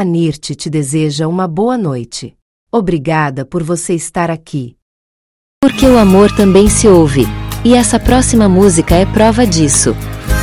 A NIRT te deseja uma boa noite. Obrigada por você estar aqui. Porque o amor também se ouve. E essa próxima música é prova disso.